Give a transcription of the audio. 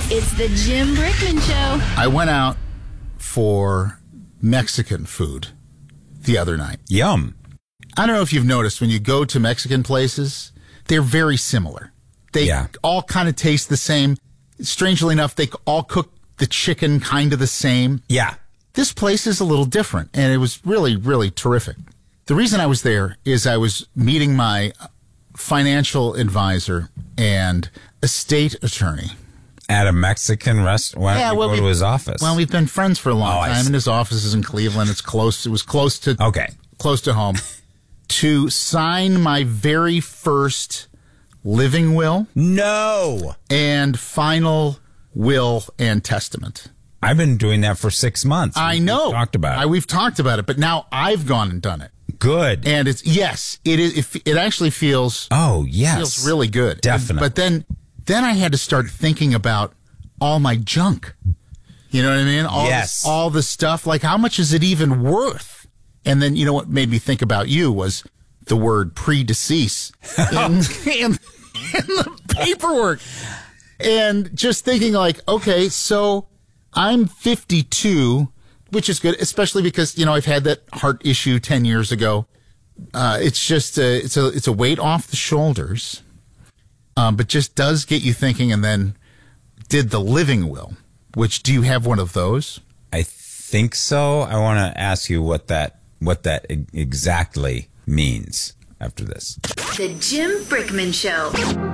It's the Jim Brickman Show. I went out for Mexican food the other night. Yum. I don't know if you've noticed when you go to Mexican places, they're very similar. They all kind of taste the same. Strangely enough, they all cook the chicken kind of the same. Yeah. This place is a little different, and it was really, really terrific. The reason I was there is I was meeting my financial advisor and estate attorney. At a Mexican restaurant? Why don't you go to his office? Well, we've been friends for a long time, and his office is in Cleveland. It's close. It was close to home. To sign my very first living will. No. And final will and testament. I've been doing that for 6 months. I know. We've talked about it. We've talked about it, but now I've gone and done it. Good. And it is. It actually feels. Oh, yes. Feels really good. Definitely. But then I had to start thinking about all my junk. You know what I mean? All the stuff. Like, how much is it even worth? And then, you know what made me think about you was the word predecease in the paperwork. And just thinking like, okay, so I'm 52, which is good, especially because, you know, I've had that heart issue 10 years ago. It's just, it's a weight off the shoulders, but just does get you thinking. And then did the living will, which, do you have one of those? I think so. I want to ask you what that exactly means after this. The Jim Brickman Show.